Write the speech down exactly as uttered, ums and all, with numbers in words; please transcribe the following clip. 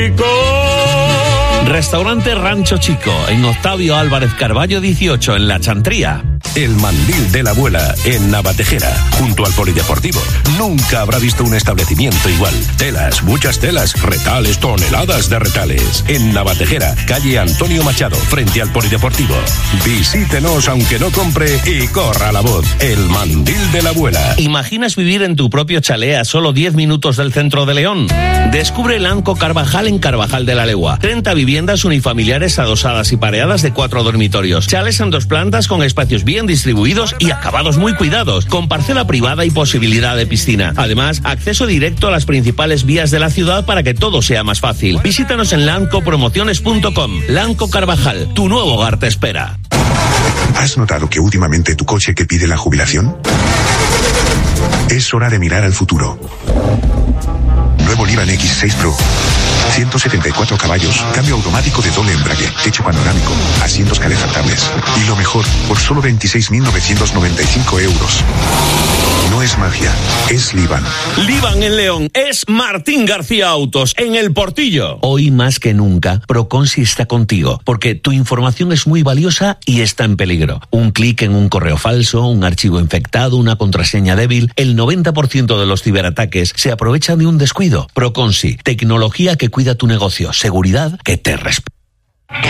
Restaurante Rancho Chico, en Octavio Álvarez Carballo dieciocho, en La Chantría. El Mandil de la Abuela, en Navatejera, junto al Polideportivo. Nunca habrá visto un establecimiento igual. Telas, muchas telas, retales, toneladas de retales. En Navatejera, calle Antonio Machado, frente al Polideportivo. Visítenos aunque no compre y corra la voz. El Mandil de la Abuela. ¿Imaginas vivir en tu propio chalet a solo diez minutos del centro de León? Descubre el Anco Carvajal en Carvajal de la Legua. treinta viviendas unifamiliares adosadas y pareadas de cuatro dormitorios. Chales en dos plantas con espacios bien distribuidos y acabados muy cuidados, con parcela privada y posibilidad de piscina. Además, acceso directo a las principales vías de la ciudad para que todo sea más fácil. Visítanos en lanco promociones punto com. Lanco Carvajal, tu nuevo hogar te espera. ¿Has notado que últimamente tu coche que pide la jubilación? Es hora de mirar al futuro. Nuevo Livan equis seis Pro. ciento setenta y cuatro caballos, cambio automático de doble embrague, techo panorámico, asientos calefactables. Y lo mejor, por solo veintiséis mil novecientos noventa y cinco euros. No es magia, es Livan. Livan en León es Martín García Autos, en El Portillo. Hoy más que nunca, Proconsi está contigo, porque tu información es muy valiosa y está en peligro. Un clic en un correo falso, un archivo infectado, una contraseña débil, el noventa por ciento de los ciberataques se aprovechan de un descuido. Proconsi, tecnología que cuida tu negocio, seguridad que te respeta.